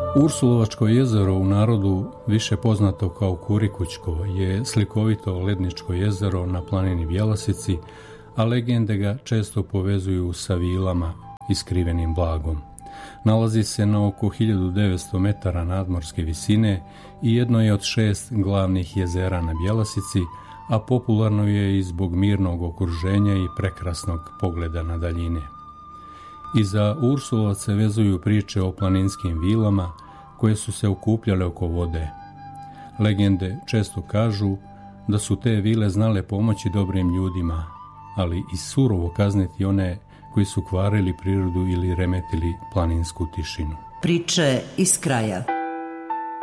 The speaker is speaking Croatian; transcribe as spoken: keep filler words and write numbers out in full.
Ursulovačko jezero, u narodu više poznato kao Kurikućko, je slikovito ledničko jezero na planini Bjelosici, a legende ga često povezuju sa vilama i skrivenim blagom. Nalazi se na oko hiljadu devetsto metara nadmorske visine i jedno je od šest glavnih jezera na Bjelosici, a popularno je i zbog mirnog okruženja i prekrasnog pogleda na daljine. I za Ursulovac vezuju priče o planinskim vilama koje su se okupljale oko vode. Legende često kažu da su te vile znale pomoći dobrim ljudima, ali i surovo kazniti one koji su kvarili prirodu ili remetili planinsku tišinu. Priče iz kraja.